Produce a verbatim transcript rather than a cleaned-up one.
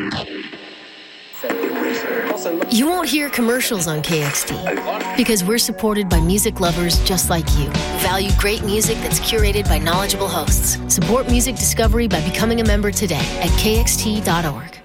You won't hear commercials on K X T because we're supported by music lovers just like you who value great music that's curated by knowledgeable hosts. Support music discovery by becoming a member today at K X T dot org.